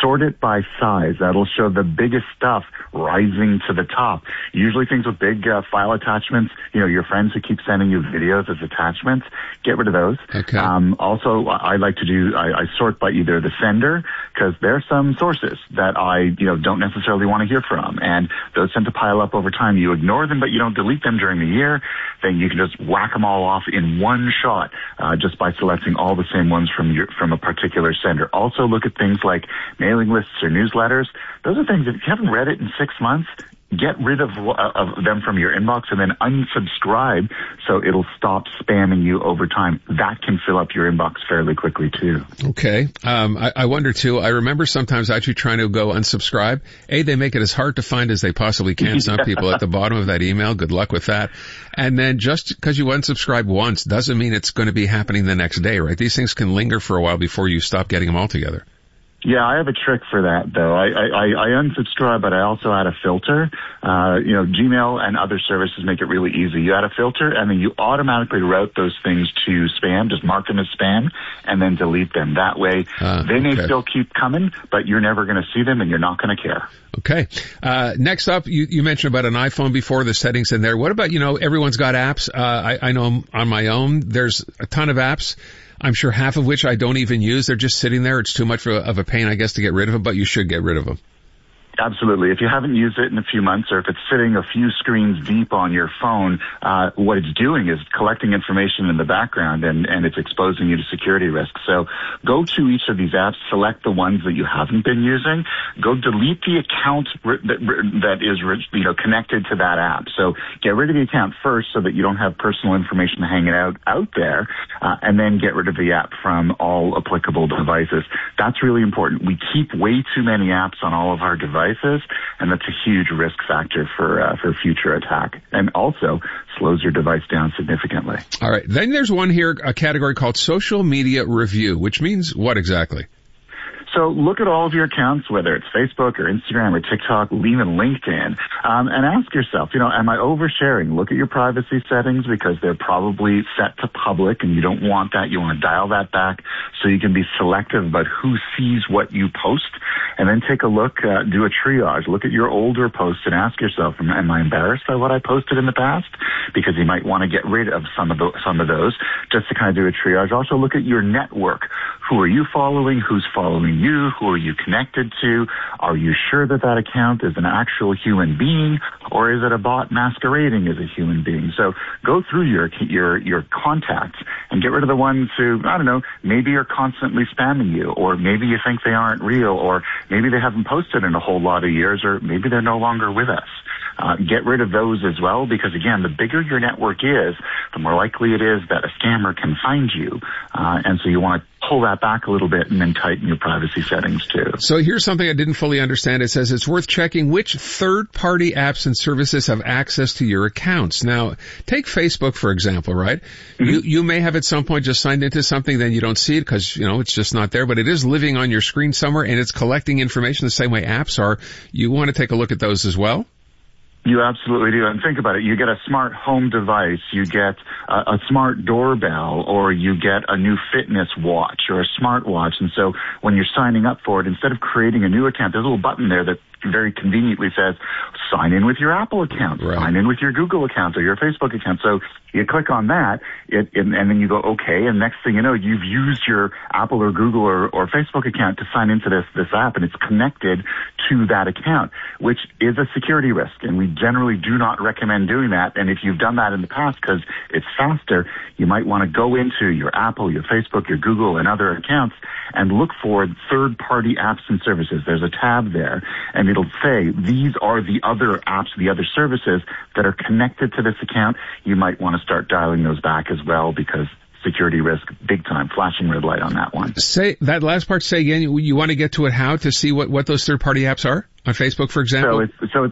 Sort it by size. That'll show the biggest stuff rising to the top. Usually things with big file attachments, your friends who keep sending you videos as attachments, get rid of those. Okay. Also, I like to do, I sort by either the sender, because there are some sources that I, don't necessarily want to hear from, and those tend to pile up over time. You ignore them, but you don't delete them during the year. Then you can just whack them all off in one shot, just by selecting all the same ones from a particular sender. Also, look at things like mailing lists or newsletters. Those are things that if you haven't read it in 6 months, get rid of them from your inbox and then unsubscribe so it'll stop spamming you over time. That can fill up your inbox fairly quickly too. Okay. I wonder too, I remember sometimes actually trying to go unsubscribe. They make it as hard to find as they possibly can. Some people at the bottom of that email, good luck with that. And then just because you unsubscribe once doesn't mean it's going to be happening the next day, right? These things can linger for a while before you stop getting them altogether. Yeah, I have a trick for that, though. I unsubscribe, but I also add a filter. Gmail and other services make it really easy. You add a filter, and then you automatically route those things to spam. Just mark them as spam, and then delete them. That way, they may still keep coming, but you're never going to see them, and you're not going to care. Okay. Next up, you mentioned about an iPhone before, the settings in there. What about, everyone's got apps. I know on my own, there's a ton of apps. I'm sure half of which I don't even use. They're just sitting there. It's too much of a pain, I guess, to get rid of them, but you should get rid of them. Absolutely. If you haven't used it in a few months, or if it's sitting a few screens deep on your phone, what it's doing is collecting information in the background, and it's exposing you to security risks. So go to each of these apps, select the ones that you haven't been using, go delete the account that is connected to that app. So get rid of the account first so that you don't have personal information hanging out there, and then get rid of the app from all applicable devices. That's really important. We keep way too many apps on all of our devices, and that's a huge risk factor for future attack, and also slows your device down significantly. All right. Then there's one here, a category called social media review, which means what exactly? So look at all of your accounts, whether it's Facebook or Instagram or TikTok, even LinkedIn, and ask yourself, am I oversharing? Look at your privacy settings, because they're probably set to public and you don't want that. You want to dial that back so you can be selective about who sees what you post. And then take a look, do a triage. Look at your older posts and ask yourself, am I embarrassed by what I posted in the past? Because you might want to get rid of some of those, just to kind of do a triage. Also look at your network. Who are you following? Who's following you? Who are you connected to? Are you sure that account is an actual human being, or is it a bot masquerading as a human being? So go through your contacts and get rid of the ones who, maybe are constantly spamming you, or maybe you think they aren't real, or maybe they haven't posted in a whole lot of years, or maybe they're no longer with us. Get rid of those as well, because again, the bigger your network is, the more likely it is that a scammer can find you. And so you want to pull that back a little bit and then tighten your privacy settings too. So here's something I didn't fully understand. It says it's worth checking which third-party apps and services have access to your accounts. Now, take Facebook, for example, right? Mm-hmm. You may have at some point just signed into something, then you don't see it because, it's just not there, but it is living on your screen somewhere and it's collecting information the same way apps are. You want to take a look at those as well? You absolutely do. And think about it. You get a smart home device, you get a smart doorbell, or you get a new fitness watch or a smart watch. And so when you're signing up for it, instead of creating a new account, there's a little button there that very conveniently says, sign in with your Apple account, right, sign in with your Google account or your Facebook account. So you click on that, and then you go, okay, and next thing you know, you've used your Apple or Google or Facebook account to sign into this app, and it's connected to that account, which is a security risk, and we generally do not recommend doing that. And if you've done that in the past because it's faster, you might want to go into your Apple, your Facebook, your Google, and other accounts and look for third-party apps and services. There's a tab there, and it'll say these are the other apps, the other services that are connected to this account. You might want to start dialing those back as well, because security risk, big time, flashing red light on that one. Say that last part, say again, you want to get to it how to see what those third-party apps are? On Facebook, for example?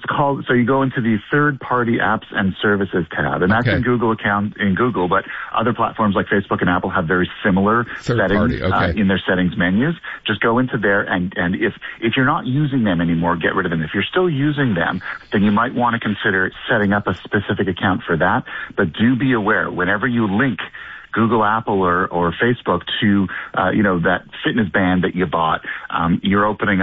So you go into the third-party apps and services tab, and that's in Google, but other platforms like Facebook and Apple have very similar settings in their settings menus. Just go into there, and if you're not using them anymore, get rid of them. If you're still using them, then you might want to consider setting up a specific account for that. But do be aware, whenever you link Google, Apple, or Facebook to, that fitness band that you bought, you're opening